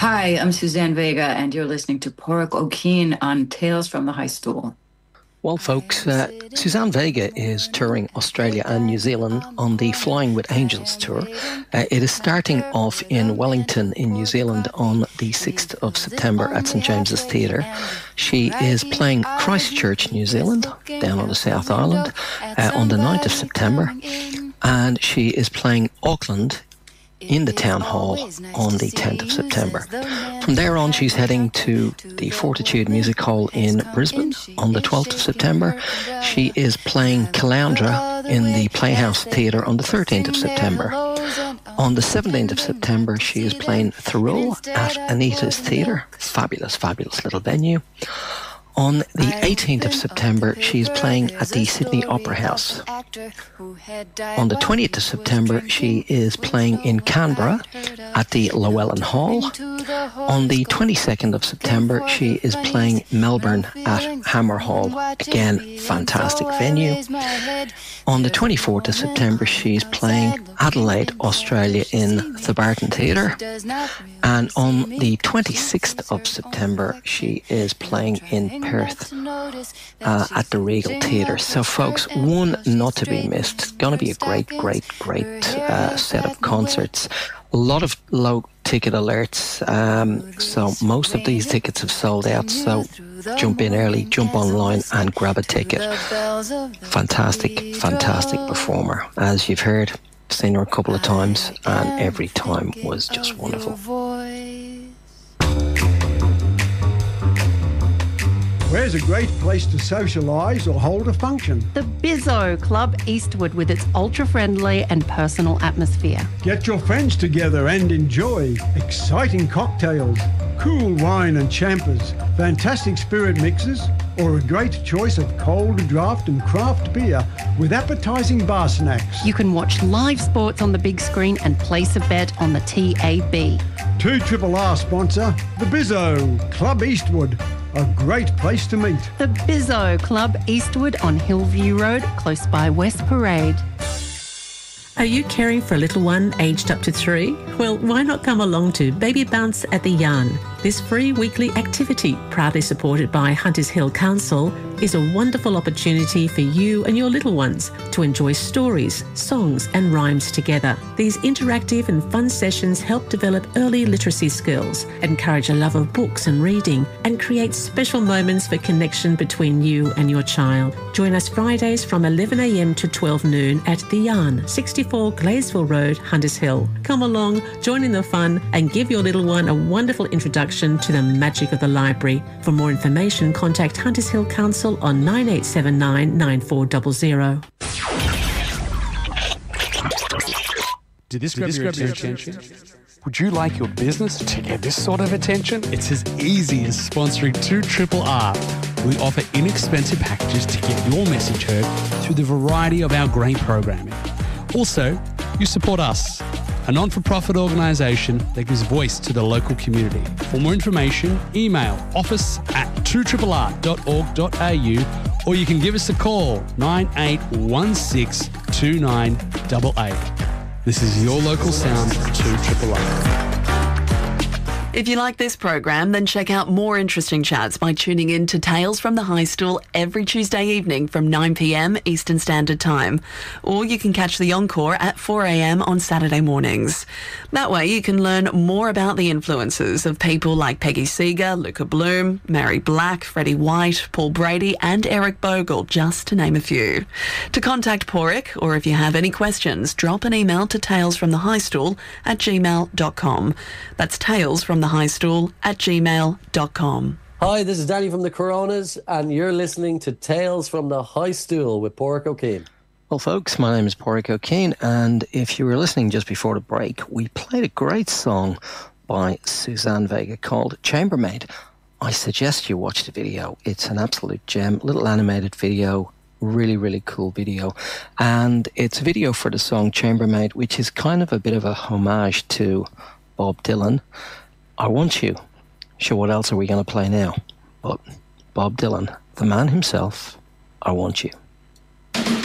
Hi, I'm Suzanne Vega, and you're listening to Porrick O'Kane on Tales from the High Stool. Well, folks, Suzanne Vega is touring Australia and New Zealand on the Flying with Angels tour. It is starting off in Wellington in New Zealand on the 6th of September at St James's Theatre. She is playing Christchurch, New Zealand, down on the South Island, on the 9th of September. And she is playing Auckland in the Town Hall on the 10th of September. From there on, she's heading to the Fortitude Music Hall in Brisbane on the 12th of September. She is playing Caloundra in the Playhouse Theatre on the 13th of September. On the 17th of September, she is playing Thirroul at Anita's Theatre. Fabulous, fabulous little venue. On the 18th of September, she is playing at the Sydney Opera House. On the 20th of September, she is playing in Canberra at the Llewellyn Hall. On the 22nd of September, she is playing Melbourne at Hammer Hall. Again, fantastic venue. On the 24th of September, she's playing Adelaide, Australia in the Barton Theatre. And on the 26th of September, she is playing in Perth at the Regal Theatre. So, folks, one not to be missed. Going to be a great set of concerts. A lot of low ticket alerts. So most of these tickets have sold out. So jump in early, jump online and grab a ticket. Fantastic, fantastic performer. As you've heard, seen her a couple of times and every time was just wonderful. Where's a great place to socialise or hold a function? The Bizzo Club Eastwood with its ultra-friendly and personal atmosphere. Get your friends together and enjoy exciting cocktails, cool wine and champers, fantastic spirit mixes, or a great choice of cold draft and craft beer with appetising bar snacks. You can watch live sports on the big screen and place a bet on the TAB. 2RRR sponsor, the Bizzo Club Eastwood. A great place to meet. The Bizzo Club Eastwood on Hillview Road, close by West Parade. Are you caring for a little one aged up to 3? Well, why not come along to Baby Bounce at the Yarn? This free weekly activity, proudly supported by Hunters Hill Council, is a wonderful opportunity for you and your little ones to enjoy stories, songs and rhymes together. These interactive and fun sessions help develop early literacy skills, encourage a love of books and reading, and create special moments for connection between you and your child. Join us Fridays from 11 a.m. to 12 noon at The Yarn, 64 Glaysville Road, Hunters Hill. Come along, join in the fun and give your little one a wonderful introduction to the magic of the library. For more information, contact Hunters Hill Council on 9879 9400. Did this grab your attention? Would you like your business to get this sort of attention? It's as easy as sponsoring 2RRR. We offer inexpensive packages to get your message heard through the variety of our great programming. Also, you support us, a non-for-profit organisation that gives voice to the local community. For more information, email office@2RRR.org.au or you can give us a call, 9816 2988. This is your local sound, 2RRR. If you like this program, then check out more interesting chats by tuning in to Tales from the High Stool every Tuesday evening from 9 p.m. Eastern Standard Time. Or you can catch the encore at 4 a.m. on Saturday mornings. That way you can learn more about the influences of people like Peggy Seeger, Luca Bloom, Mary Black, Freddie White, Paul Brady and Eric Bogle, just to name a few. To contact Porrick, or if you have any questions, drop an email to talesfromthehighstool@gmail.com. That's talesfromthehighstool@gmail.com. Hi, this is Danny from the Coronas, and you're listening to Tales from the High Stool with Porrick O'Kane. Well, folks, my name is Porrick O'Kane, and if you were listening just before the break, we played a great song by Suzanne Vega called Chambermaid. I suggest you watch the video. It's an absolute gem, little animated video, really, really cool video. And it's a video for the song Chambermaid, which is kind of a bit of a homage to Bob Dylan. I Want You. Sure, what else are we going to play now? But Bob Dylan, the man himself, I Want You.